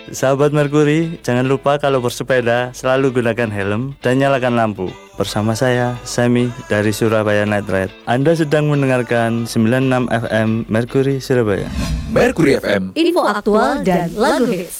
Sahabat Merkuri, jangan lupa kalau bersepeda selalu gunakan helm dan nyalakan lampu. Bersama saya, Semi dari Surabaya Night Ride. Anda sedang mendengarkan 96 FM Merkuri Surabaya. Merkuri FM, info aktual dan lagu hits.